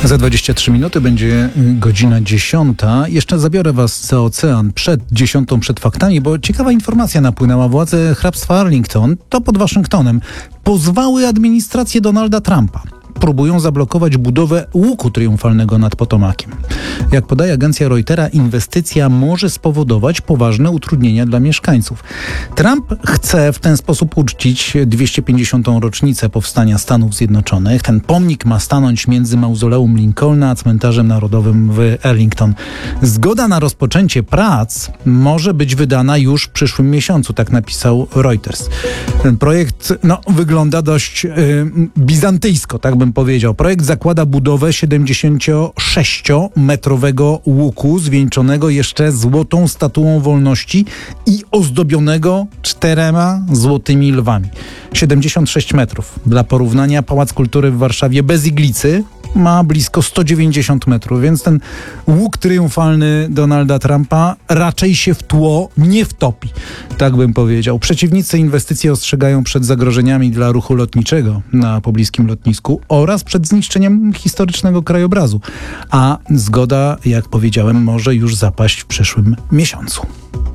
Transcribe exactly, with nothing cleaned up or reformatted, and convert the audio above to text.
Za dwadzieścia trzy minuty będzie godzina dziesiąta. Jeszcze zabiorę was za ocean przed dziesiątą, przed faktami, bo ciekawa informacja napłynęła. Władze hrabstwa Arlington, to pod Waszyngtonem, pozwały administrację Donalda Trumpa. Próbują zablokować budowę łuku triumfalnego nad Potomakiem. Jak podaje agencja Reutera, inwestycja może spowodować poważne utrudnienia dla mieszkańców. Trump chce w ten sposób uczcić dwieście pięćdziesiątą rocznicę powstania Stanów Zjednoczonych. Ten pomnik ma stanąć między mauzoleum Lincolna a cmentarzem narodowym w Arlington. Zgoda na rozpoczęcie prac może być wydana już w przyszłym miesiącu, tak napisał Reuters. Ten projekt no, wygląda dość yy, bizantyjsko, tak bym powiedział. Projekt zakłada budowę siedemdziesięciosześciometrowego łuku zwieńczonego jeszcze złotą statuą wolności i ozdobionego czterema złotymi lwami. siedemdziesiąt sześć metrów. Dla porównania Pałac Kultury w Warszawie bez iglicy ma blisko sto dziewięćdziesiąt metrów, więc ten łuk triumfalny Donalda Trumpa raczej się w tło nie wtopi, tak bym powiedział. Przeciwnicy inwestycji ostrzegają przed zagrożeniami dla ruchu lotniczego na pobliskim lotnisku oraz przed zniszczeniem historycznego krajobrazu, a zgoda, jak powiedziałem, może już zapaść w przyszłym miesiącu.